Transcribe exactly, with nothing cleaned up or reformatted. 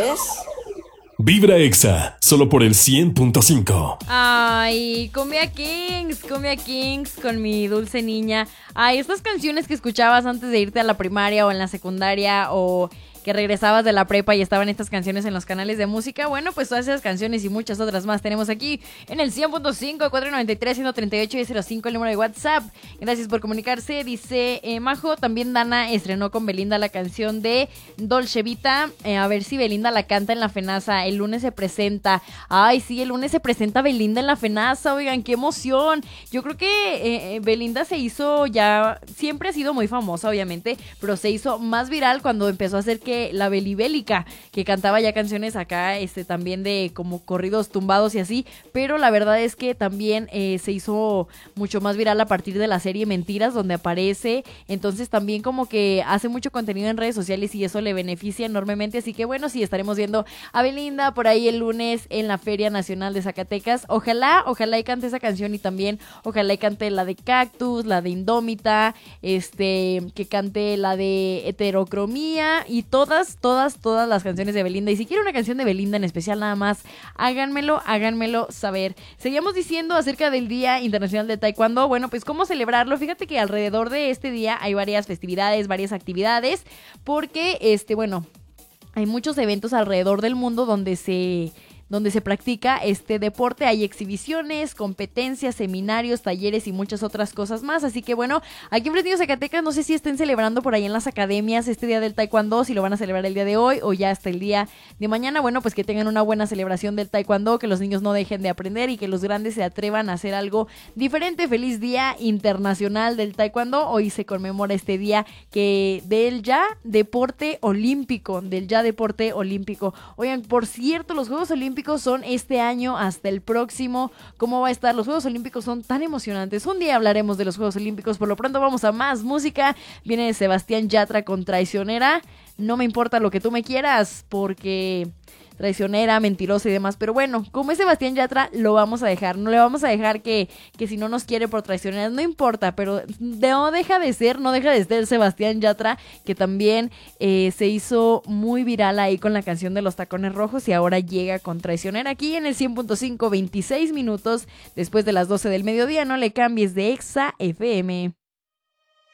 es... Vibra Exa, solo por el cien punto cinco. Ay, Cumbia Kings, Cumbia Kings con mi dulce niña. Ay, estas canciones que escuchabas antes de irte a la primaria o en la secundaria o que regresabas de la prepa y estaban estas canciones en los canales de música. Bueno, pues todas esas canciones y muchas otras más tenemos aquí en el cien punto cinco, cuatro nueve tres, uno tres ocho y cero cinco, el número de WhatsApp. Gracias por comunicarse. Dice eh, Majo, también Dana estrenó con Belinda la canción de Dolce Vita. Eh, a ver si Belinda la canta en la FENASA. El lunes se presenta. Ay, sí, el lunes se presenta Belinda en la FENASA. Oigan, qué emoción. Yo creo que eh, Belinda se hizo ya, siempre ha sido muy famosa, obviamente, pero se hizo más viral cuando empezó a hacer que la Belibélica, que cantaba ya canciones acá, este, también de como corridos tumbados y así, pero la verdad es que también eh, se hizo mucho más viral a partir de la serie Mentiras, donde aparece, entonces también como que hace mucho contenido en redes sociales y eso le beneficia enormemente, así que bueno, sí, estaremos viendo a Belinda por ahí el lunes en la Feria Nacional de Zacatecas, ojalá, ojalá y cante esa canción y también ojalá y cante la de Cactus, la de Indómita, este, que cante la de Heterocromía y todo Todas, todas, todas las canciones de Belinda. Y si quiere una canción de Belinda en especial, nada más, háganmelo, háganmelo saber. Seguíamos diciendo acerca del Día Internacional de Taekwondo. Bueno, pues cómo celebrarlo. Fíjate que alrededor de este día hay varias festividades, varias actividades, porque, este, bueno, hay muchos eventos alrededor del mundo donde se... donde se practica este deporte. Hay exhibiciones, competencias, seminarios, talleres y muchas otras cosas más. Así que bueno, aquí en Fresnillo, Zacatecas, no sé si estén celebrando por ahí en las academias este día del taekwondo, si lo van a celebrar el día de hoy o ya hasta el día de mañana. Bueno, pues que tengan una buena celebración del taekwondo, que los niños no dejen de aprender y que los grandes se atrevan a hacer algo diferente. Feliz Día Internacional del Taekwondo. Hoy se conmemora este día que del ya deporte olímpico, del ya deporte olímpico. Oigan, por cierto, los Juegos Olímpicos son este año hasta el próximo. ¿Cómo va a estar? Los Juegos Olímpicos son tan emocionantes. Un día hablaremos de los Juegos Olímpicos. Por lo pronto vamos a más música. Viene Sebastián Yatra con Traicionera. No me importa lo que tú me quieras, porque... traicionera, mentirosa y demás, pero bueno, como es Sebastián Yatra, lo vamos a dejar, no le vamos a dejar que, que si no nos quiere por traicioneras, no importa, pero no deja de ser, no deja de ser Sebastián Yatra, que también eh, se hizo muy viral ahí con la canción de Los Tacones Rojos y ahora llega con Traicionera aquí en el cien punto cinco, veintiséis minutos después de las doce del mediodía. No le cambies de Exa F M.